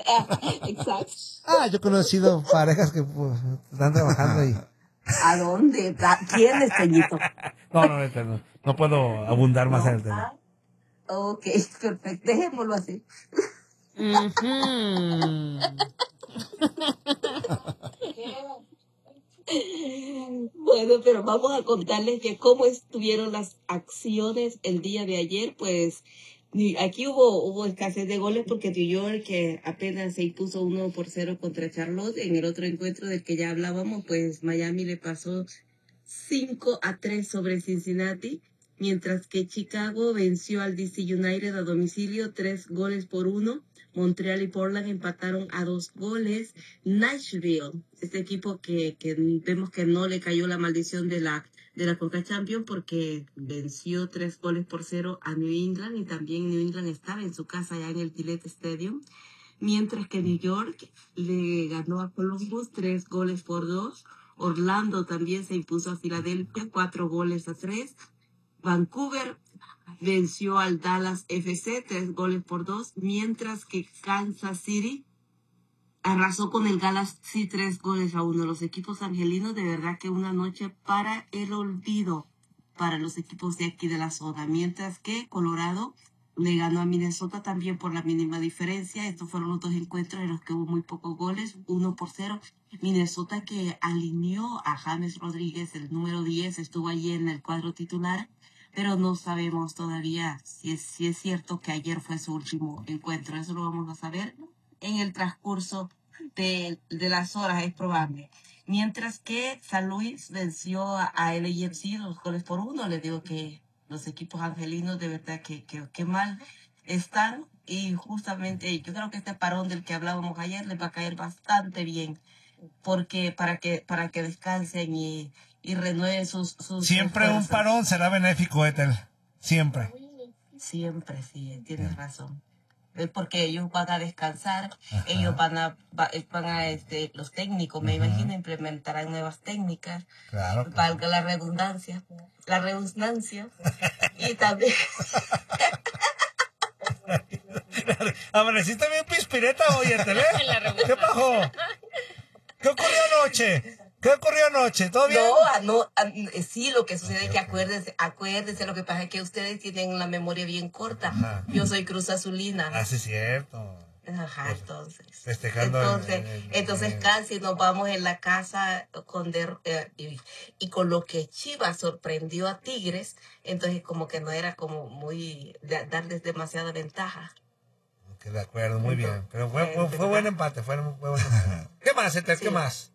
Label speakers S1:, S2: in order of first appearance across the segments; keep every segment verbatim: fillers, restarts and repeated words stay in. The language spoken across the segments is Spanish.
S1: Exacto.
S2: Ah, yo he conocido parejas que pues, están trabajando ahí.
S1: ¿A dónde? ¿Quién, Toñito?
S2: No, no, no, no, no puedo abundar más
S1: No.
S2: en el tema.
S1: Ah, ok, perfecto. Dejémoslo así.
S2: Uh-huh.
S1: Bueno, pero vamos a contarles que cómo estuvieron las acciones el día de ayer. Pues aquí hubo hubo escasez de goles porque New York, que apenas se impuso uno por cero contra Charlotte. En el otro encuentro del que ya hablábamos, pues Miami le pasó cinco a tres sobre Cincinnati, mientras que Chicago venció al D C United a domicilio tres goles por uno. Montreal y Portland empataron a dos goles. Nashville, este equipo que, que vemos que no le cayó la maldición de la de la Conca Champions porque venció tres goles por cero a New England, y también New England estaba en su casa ya en el Gillette Stadium, mientras que New York le ganó a Columbus tres goles por dos. Orlando también se impuso a Filadelfia cuatro goles a tres. Vancouver venció al Dallas F C tres goles por dos, mientras que Kansas City arrasó con el Galaxy tres goles a uno. Los equipos angelinos, de verdad que una noche para el olvido para los equipos de aquí de la zona, mientras que Colorado le ganó a Minnesota también por la mínima diferencia. Estos fueron los dos encuentros en los que hubo muy pocos goles, uno por cero. Minnesota, que alineó a James Rodríguez, el número diez, estuvo allí en el cuadro titular, pero no sabemos todavía si es, si es cierto que ayer fue su último encuentro. Eso lo vamos a saber en el transcurso de, de las horas, es probable. Mientras que San Luis venció a, a L A F C dos goles por uno. Les digo que los equipos angelinos de verdad que, que, que mal están, y justamente yo creo que este parón del que hablábamos ayer les va a caer bastante bien, porque para que para que descansen y, y renueven sus, sus
S2: Siempre sus un parón será benéfico, Ethel. Siempre.
S1: Siempre, sí, tienes razón. Es porque ellos van a descansar. Ajá. Ellos van a, va, van a este, los técnicos, me uh-huh. imagino, implementarán nuevas técnicas.
S2: Claro. claro.
S1: Valga la redundancia, la redundancia. Y también...
S2: Amaneciste bien pispireta hoy, Ethel, ¿eh? ¿Qué pasó? ¿Qué ocurrió anoche? ¿Qué ocurrió anoche? ¿Todo bien?
S1: No, no, sí, lo que sucede es que acuérdense, acuérdense, lo que pasa es que ustedes tienen la memoria bien corta. Ajá. Yo soy Cruz Azulina.
S2: Ah, sí, es cierto.
S1: Ajá, pues, entonces.
S2: Festejando.
S1: Entonces,
S2: en, en,
S1: entonces
S2: en...
S1: casi nos vamos en la casa con der, eh, y, y con lo que Chivas sorprendió a Tigres, entonces como que no era como muy, de, darles demasiada ventaja.
S2: Ok, de acuerdo, muy entonces, bien. Pero fue, fue, fue buen empate, fue, fue buen empate. ¿Qué más, Ethel? Sí. ¿Qué más?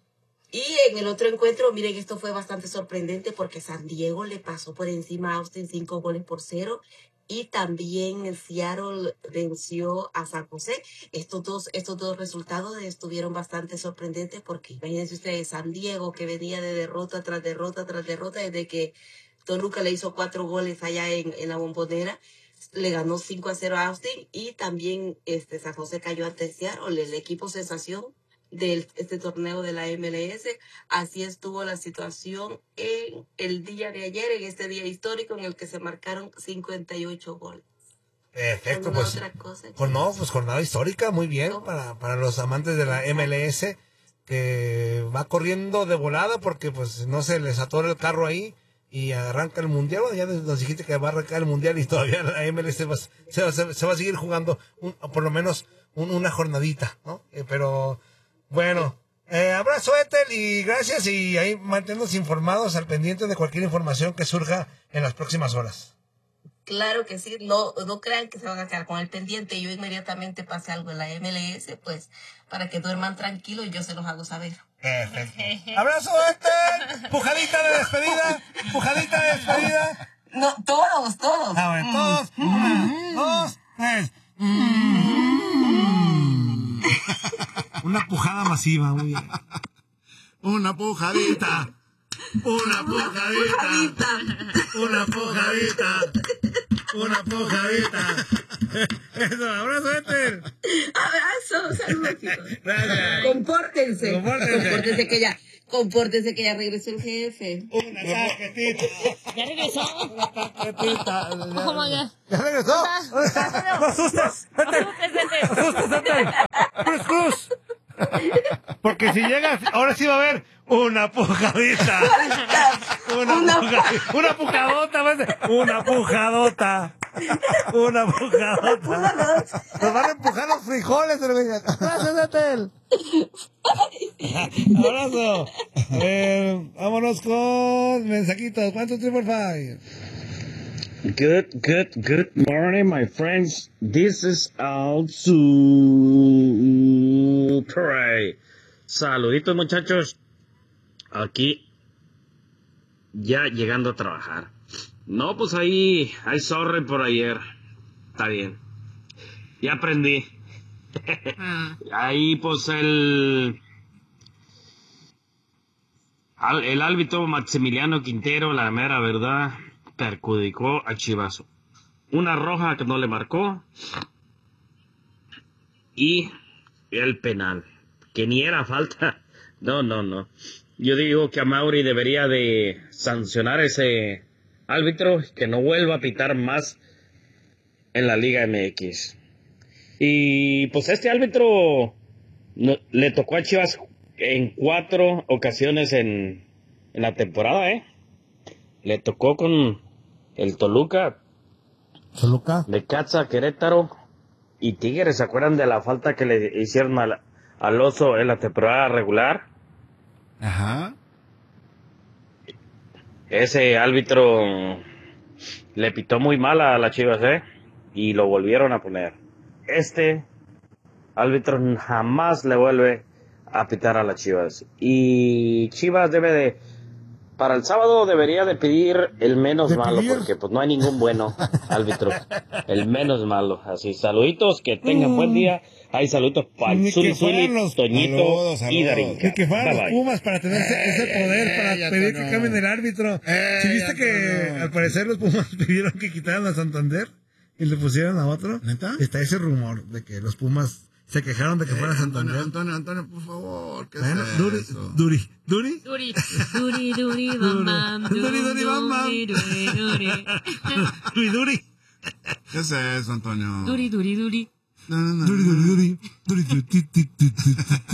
S1: Y en el otro encuentro, miren, esto fue bastante sorprendente porque San Diego le pasó por encima a Austin cinco goles por cero. Y también Seattle venció a San José. Estos dos, estos dos resultados estuvieron bastante sorprendentes porque imagínense ustedes, San Diego, que venía de derrota tras derrota tras derrota desde que Toluca le hizo cuatro goles allá en, en la Bombonera, le ganó cinco a cero a Austin, y también este San José cayó ante Seattle, el equipo sensación de este torneo de la M L S. Así estuvo la situación en el día de ayer, en este día histórico en el que se marcaron cincuenta y ocho goles.
S2: Perfecto, pues,
S1: otra cosa,
S2: pues no, pues jornada histórica, muy bien, ¿no? para, para los amantes de la M L S, que va corriendo de volada porque pues no se les atora el carro ahí y arranca el mundial. Bueno, ya nos dijiste que va a arrancar el mundial y todavía la M L S va, se, va, se, se va a seguir jugando un, por lo menos un, una jornadita, ¿no? Eh, pero bueno, eh, abrazo, Ethel, y gracias, y ahí manténnos informados, al pendiente de cualquier información que surja en las próximas horas.
S1: Claro que sí, no, no crean que se van a quedar con el pendiente. Yo inmediatamente pase algo en la M L S, pues, para que duerman tranquilos y yo se los hago saber.
S2: Perfecto. Abrazo, Ethel, pujadita de despedida, pujadita de despedida.
S1: No, todos, todos.
S2: A ver, todos,
S1: mm.
S2: una, dos, tres. Mm. Una pujada masiva, muy bien. Una pujadita. Una pujadita. Una pujadita. Una pujadita. Eso, abrazo, Ethel.
S1: Abrazo, saludos, chicos.
S2: Gracias.
S1: Compórtense.
S2: Compórtense.
S1: Compórtense que ya, Compórtese que ya regresó el jefe.
S2: Una tarjetita.
S3: ¿Ya regresó?
S2: Una tarjetita.
S3: Oh my God.
S2: ¿Ya regresó? ¡No asustes! ¡Vete! ¡No asustes, vete! ¡Cruz, cruz! Porque si llegas, ahora sí va a haber una pujadita. Una,
S1: Una
S2: pujadita. Una pujadota, vete. Una pujadota. Una pujadota. Nos van a empujar los frijoles, hermana. Gracias, Etel. Abrazo. A ver, vámonos con mensajitos. ¿Cuántos triple five?
S4: Good, good, good morning, my friends. This is Al Pray. Saluditos, muchachos. Aquí, ya llegando a trabajar. No, pues ahí, ahí sorry por ayer. Está bien. Ya aprendí. Ahí, pues el... El árbitro Maximiliano Quintero, la mera verdad, perjudicó a Chivas. Una roja que no le marcó. Y el penal, que ni era falta. No, no, no. Yo digo que a Mauri debería de sancionar ese árbitro, que no vuelva a pitar más en la Liga M X. Y pues este árbitro no, le tocó a Chivas en cuatro ocasiones en, en la temporada, ¿eh? Le tocó con el Toluca,
S2: Toluca,
S4: Necaxa, Querétaro y Tigres. ¿Se acuerdan de la falta que le hicieron al, al Oso en la temporada regular?
S5: Ajá.
S4: Ese árbitro le pitó muy mal a las Chivas, ¿eh? Y lo volvieron a poner. Este árbitro jamás le vuelve a pitar a las Chivas. Y Chivas debe de... Para el sábado debería de pedir el menos
S2: ¿De
S4: malo,
S2: pedir?
S4: porque pues no hay ningún bueno árbitro. El menos malo. Así, saluditos, que tengan buen día. Hay saluditos para
S2: Ni
S4: Zuli
S2: que fueran
S4: Zuli,
S2: los-
S4: Toñito
S5: Saludos, saludos.
S4: y Darinka.
S2: Ni que fueran
S4: Bye,
S2: los
S4: bye.
S2: Pumas para tener ese, ese poder, para
S5: Eh, ya
S2: pedir
S5: Toño.
S2: que cambien el árbitro.
S5: Eh,
S2: ¿Sí viste
S5: ya
S2: que
S5: Toño.
S2: al parecer los Pumas pidieron que quitaran a Santander y le pusieran a otro?
S5: ¿Neta?
S2: Está ese rumor de que los Pumas se quejaron de que fuera Santander.
S5: Antonio, Antonio, Antonio, por favor, ¿qué
S2: Bueno,
S5: es
S2: Duri,
S5: eso?
S2: Duri, Duri,
S3: Duri, duri, duri, bam, bam,
S2: Duri, duri, bam, bam.
S3: duri, duri, duri.
S2: Duri, Duri.
S5: ¿Qué es eso, Antonio?
S3: Duri, duri, duri.
S5: No, no, no.
S2: Duri, duri, duri. Duri, duri, ti, ti, ti, ti,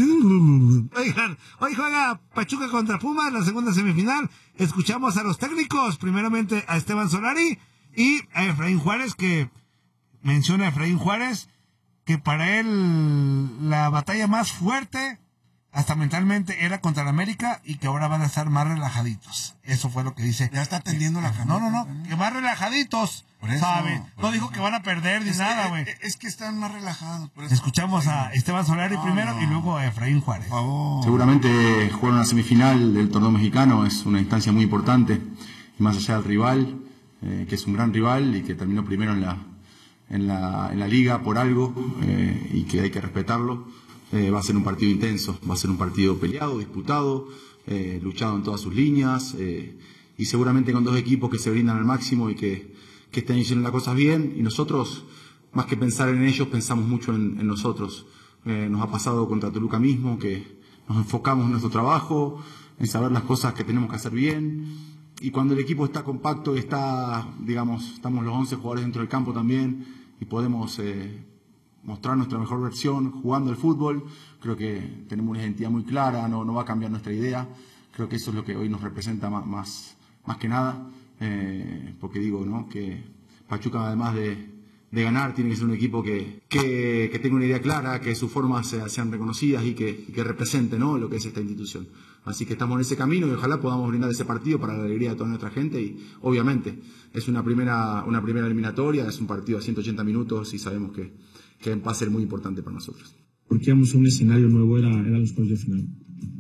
S2: ti. Oigan, hoy juega Pachuca contra Pumas, la segunda semifinal. Escuchamos a los técnicos, primeramente a Esteban Solari y a Efraín Juárez, que menciona a Efraín Juárez que para él la batalla más fuerte, hasta mentalmente, era contra el América y que ahora van a estar más relajaditos. Eso fue lo que dice.
S5: Ya está tendiendo la
S2: No, no, no, que más relajaditos,
S5: Por eso,
S2: ¿sabe?
S5: por
S2: No dijo
S5: eso.
S2: que van a perder ni
S5: Es
S2: nada,
S5: que-
S2: güey.
S5: Es, es que están más relajados. Por eso.
S2: Escuchamos a Esteban Solari
S5: No,
S2: primero
S5: no.
S2: y luego a Efraín Juárez.
S5: Por favor.
S6: Seguramente jugar una semifinal del torneo mexicano es una instancia muy importante, y más allá del rival, eh, que es un gran rival y que terminó primero en la, en la, en la liga por algo, eh, y que hay que respetarlo. Eh, va a ser un partido intenso, va a ser un partido peleado, disputado, eh, luchado en todas sus líneas, eh, y seguramente con dos equipos que se brindan al máximo y que, que están haciendo las cosas bien, y nosotros, más que pensar en ellos, pensamos mucho en, en nosotros. Eh, nos ha pasado contra Toluca mismo, que nos enfocamos en nuestro trabajo, en saber las cosas que tenemos que hacer bien, y cuando el equipo está compacto y está, digamos, estamos los once jugadores dentro del campo también, y podemos eh, mostrar nuestra mejor versión jugando el fútbol, creo que tenemos una identidad muy clara, no, no va a cambiar nuestra idea, creo que eso es lo que hoy nos representa más, más, más que nada, eh, porque digo, ¿no?, que Pachuca, además de, de ganar, tiene que ser un equipo que, que, que tenga una idea clara, que sus formas se- sean reconocidas y que, y que represente, ¿no?, lo que es esta institución. Así que estamos en ese camino y ojalá podamos brindar ese partido para la alegría de toda nuestra gente, y obviamente es una primera, una primera eliminatoria, es un partido a ciento ochenta minutos y sabemos que, que va a ser muy importante para nosotros.
S7: Porque íbamos a un escenario nuevo, era, eran los cuartos de final.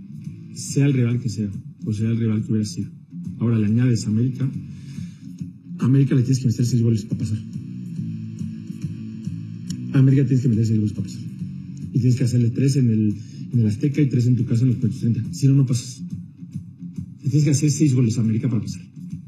S7: Sea el rival que sea, o sea el rival que hubiera sido. Ahora le añades a América. A América le tienes que meter seis goles para pasar. A América tienes que meter seis goles para pasar. Y tienes que hacerle tres en el, en el Azteca y tres en tu casa en los puntos treinta. Si no, no pasas. Te tienes que hacer seis goles a América para pasar.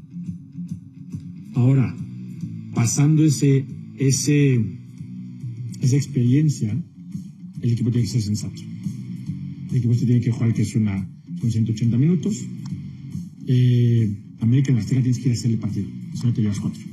S7: Ahora, pasando ese, ese, esa experiencia, el equipo tiene que ser sensato. El equipo este tiene que jugar que es una, Son ciento ochenta minutos. Eh, América en la Azteca tienes que ir a hacerle partido. Si no te llevas cuatro.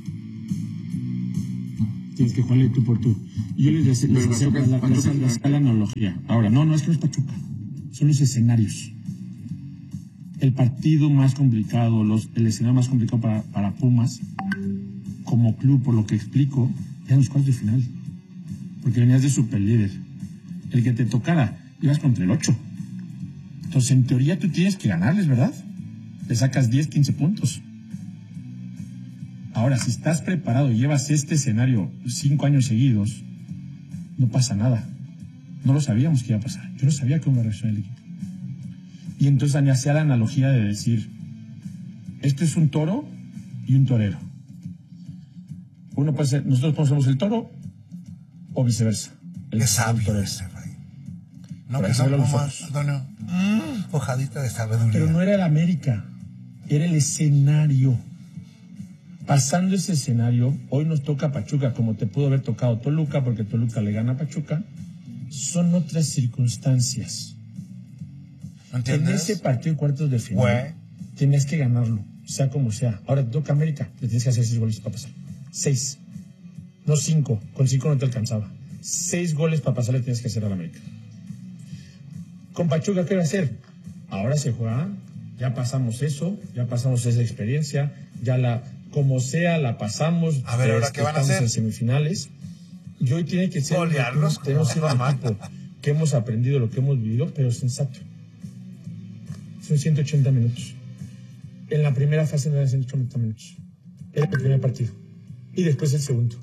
S7: Tienes que jugarle tú por tú. Y yo les, les, les hacía la, la, la, la, la analogía. Ahora, no, no es que no es Pachuca. Son los escenarios. El partido más complicado, los, el escenario más complicado para, para Pumas, como club, por lo que explico, eran los cuartos de final. Porque venías de superlíder. El que te tocara, ibas contra el ocho. Entonces, en teoría, tú tienes que ganarles, ¿verdad? Le sacas diez, quince puntos. Ahora, si estás preparado y llevas este escenario cinco años seguidos, no pasa nada. No lo sabíamos que iba a pasar. Yo no sabía cómo iba a reaccionar el equipo. Y entonces hacía la analogía de decir, esto es un toro y un torero. Uno puede ser, nosotros conocemos el toro o viceversa. El
S2: Qué sabio
S7: torero.
S2: ese, Efraín. No,
S7: Pero
S2: que
S7: ahí
S2: son
S7: se ve los
S2: como,
S7: ojos.
S2: Antonio, mm, hojadita de sabiduría.
S7: Pero no era el América, era el escenario. Pasando ese escenario, hoy nos toca Pachuca, como te pudo haber tocado Toluca, porque Toluca le gana a Pachuca. Son otras circunstancias.
S2: ¿No entiendes?
S7: En ese partido de cuartos de final,
S2: Güey.
S7: tienes que ganarlo, sea como sea. Ahora te toca América, te tienes que hacer seis goles para pasar. Seis. No cinco, con cinco no te alcanzaba. Seis goles para pasar le tienes que hacer al América. Con Pachuca, ¿qué va a hacer? Ahora se juega, ya pasamos eso, ya pasamos esa experiencia, ya la, como sea, la pasamos.
S2: A ver, ¿ahora
S7: este,
S2: qué van a
S7: estamos
S2: hacer?
S7: en semifinales. Y hoy tiene que ser,
S2: Golearlos como
S7: tenemos que ser un
S2: mamá.
S7: equipo que hemos aprendido lo que hemos vivido, pero sensato. Son ciento ochenta minutos. En la primera fase no eran ciento ochenta minutos. Era el primer partido. Y después el segundo.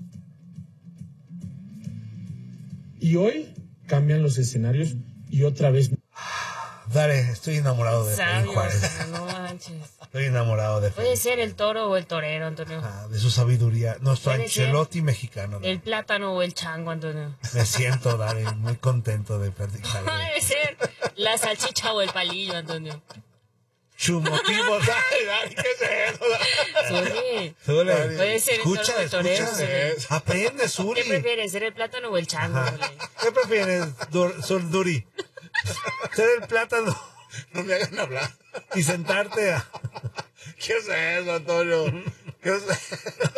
S7: Y hoy cambian los escenarios y otra vez.
S2: Dale, estoy enamorado de Efraín
S3: Sabio,
S2: Juárez.
S3: Antonio, no manches.
S2: Estoy enamorado de
S3: Puede
S2: Efraín.
S3: ser el toro o el torero, Antonio.
S2: Ah, de su sabiduría. Nuestro
S3: Puede ser.
S2: Ancelotti mexicano. ¿no?
S3: El plátano o el chango, Antonio.
S2: Me siento, Dale, muy contento de platicar. de
S3: Puede ser la salchicha o el palillo, Antonio.
S2: Su motivo. Dale, Dale, ¿qué es eso?
S3: Zuli.
S2: Zuli,
S3: Puede ser el
S2: escucha,
S3: toro o el torero,
S2: escucha.
S3: Zuli.
S2: Aprende, Zuli.
S3: ¿Qué prefieres, ser el plátano o el chango,
S2: Ajá.
S3: Zuli?
S2: ¿Qué prefieres, Dur- Sol Duri? Ser el plátano.
S5: No me hagan hablar.
S2: Y sentarte a...
S5: ¿Qué es eso, Antonio? ¿Qué es eso?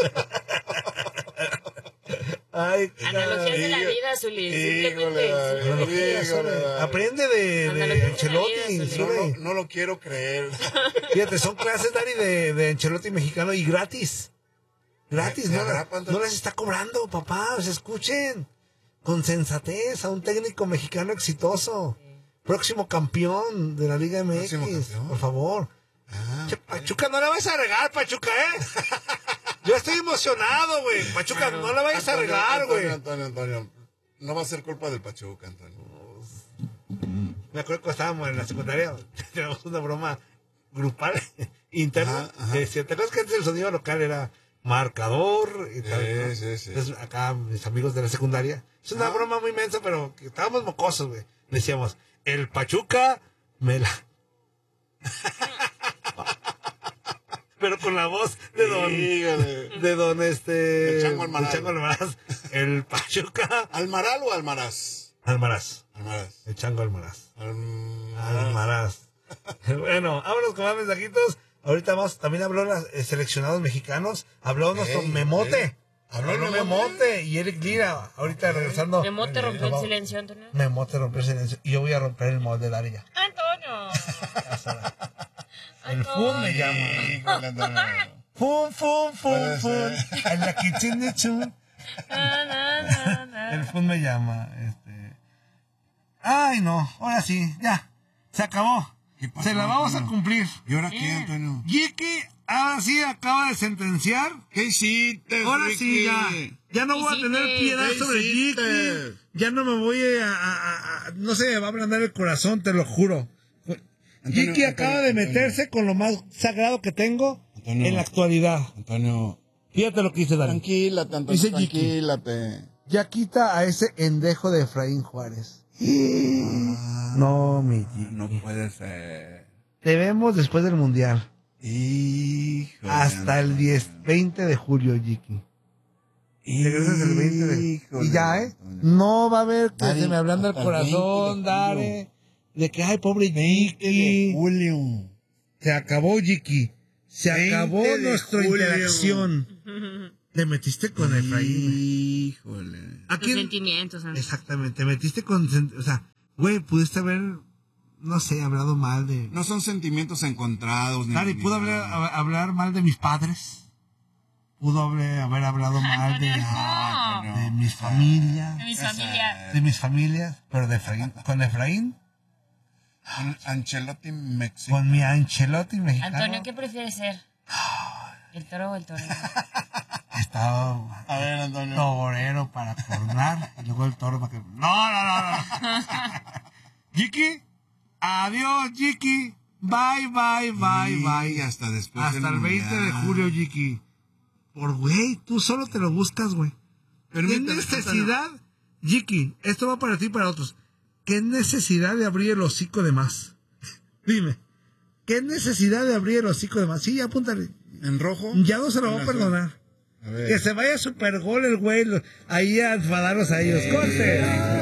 S2: Ay,
S3: Analogías de la
S2: caray.
S3: vida, Zuli.
S5: Híjole,
S3: Simplemente.
S5: Dani,
S3: simplemente.
S5: híjole, Dani.
S2: Aprende de, de
S3: Analogías de la
S2: Ancelotti,
S3: vida,
S5: No,
S2: Zuli.
S5: lo- no lo quiero creer.
S2: Fíjate, son clases, Dani, de, de Ancelotti mexicano y gratis. Gratis,
S5: ¿Se
S2: ¿no?
S5: agrapan,
S2: No les está cobrando, papá. Pues escuchen. Con sensatez a un técnico mexicano exitoso. Próximo campeón de la Liga M X.
S5: Próximo campeón.
S2: Por favor.
S5: Ah,
S2: Che, Pachuca, no la vayas a regar, Pachuca, ¿eh? Yo estoy emocionado, güey. Pachuca, no la vayas a
S5: Antonio,
S2: regar, güey.
S5: Antonio, Antonio, Antonio. No va a ser culpa del Pachuca, Antonio.
S2: Me acuerdo que estábamos en la secundaria, teníamos una broma grupal, interna.
S5: Ajá, ajá.
S2: Que decía, ¿te acuerdas que antes el sonido local era marcador y tal?
S5: Sí,
S2: ¿no?
S5: sí, sí.
S2: Entonces, acá, mis amigos de la secundaria, es una
S5: Ah.
S2: broma muy inmensa, pero que estábamos mocosos, güey. Decíamos, el Pachuca me la... pero con la voz de don...
S5: Híjole.
S2: De don, este...
S5: El Chango Almaraz.
S2: del Chango Almaraz. El Pachuca...
S5: ¿Almaral o Almaraz?
S2: Almaraz.
S5: Almaraz.
S2: El Chango Almaraz.
S5: Almaraz.
S2: Almaraz. Bueno, vámonos con más mensajitos. Ahorita vamos, también habló los eh, seleccionados mexicanos. Habló nuestro
S5: Ey,
S2: Memote.
S5: ey.
S2: Habló
S5: ¿Habló
S2: Memote?
S5: Memote?
S2: y Eric Lira. Ahorita regresando.
S3: Memote rompió el
S2: Vamos.
S3: silencio, Antonio.
S2: Memote rompió el silencio. Y yo voy a romper el mod de Daria.
S3: Antonio.
S2: El fun me llama.
S5: Híjole, Antonio.
S2: Fun, fun, fun,
S5: Puede
S2: fun.
S5: ser.
S2: En la kitchen de Chun.
S3: Na, na, na, na.
S2: El fun me llama. Este. Ay, no. Ahora sí. Ya. Se acabó.
S5: ¿Qué pasó,
S2: Se la vamos a
S5: Antonio?
S2: cumplir.
S5: ¿Y ahora qué, Antonio?
S2: Yiki, ahora sí acaba de sentenciar.
S5: ¿Qué hiciste,
S2: Ahora
S5: Ricky?
S2: sí, ya. Ya no voy a
S3: Hiciste,
S2: tener piedad
S5: ¿qué
S2: sobre
S5: hiciste?
S2: Yiki. Ya no me voy a, a- a- a- No sé, me va a ablandar el corazón, te lo juro.
S5: Antonio,
S2: Yiki acaba
S5: Antonio,
S2: de meterse con lo más sagrado que tengo
S5: Antonio.
S2: en la actualidad.
S5: Antonio,
S2: Fíjate lo que dice Dani.
S5: tranquilate, Antonio,
S2: Dice Yiki.
S5: tranquilate.
S2: Ya quita a ese endejo de Efraín Juárez. No, mi Yiki.
S5: No puede ser.
S2: Te vemos después del Mundial.
S5: Híjole,
S2: Hasta el
S5: Antonio.
S2: diez, veinte de julio, Yiki. Regresas el veinte de...
S5: Híjole,
S2: Y ya, ¿eh?
S5: Antonio.
S2: No va a haber que
S5: Dari,
S2: se me ablanda el
S5: hasta el veinte de
S2: corazón,
S5: julio.
S2: Dare. de que, ay, pobre Jiki.
S5: Julio.
S2: Se acabó, Jiki. Se
S5: veinte
S2: acabó
S5: de
S2: nuestra
S5: julio.
S2: interacción. Te metiste con Efraín, güey.
S5: Híjole.
S2: ¿A
S3: Tus
S2: quién?
S3: sentimientos, amigo.
S2: Exactamente, te metiste con... sen- O sea, güey, pudiste haber, no sé, hablado mal de...
S5: No son sentimientos encontrados. Ni,
S2: Claro, y
S5: ni
S2: pudo
S5: nada.
S2: hablar, a- hablar mal de mis padres. Pudo haber, haber hablado mal de,
S3: Antonio, no.
S2: de mis familias.
S3: De mis familias.
S2: De mis familias, pero de Efraín, con Efraín,
S5: An- Ancelotti México.
S2: con mi Ancelotti mexicano.
S3: Antonio, ¿qué prefieres ser? ¿El toro o el torero?
S2: Estaba
S5: A ver, Antonio.
S2: torero para coronar y luego el toro para que... No, no, no, no. Jiki, adiós, Jiki. Bye, bye, bye,
S5: Y
S2: bye.
S5: hasta después
S2: Hasta
S5: del
S2: el veinte de
S5: Mundial.
S2: julio, Jiki. Por güey, tú solo te lo buscas, güey. ¿Qué
S5: Permíteme,
S2: necesidad, Jiki? Esto va para ti y para otros. ¿Qué necesidad de abrir el hocico de más? Dime. ¿Qué necesidad de abrir el hocico de más? Sí, apúntale.
S5: ¿En rojo?
S2: Ya no se lo va a
S5: En
S2: perdonar.
S5: A ver.
S2: Que se vaya super gol el güey, lo- ahí a enfadarlos a ellos. ¡Corte!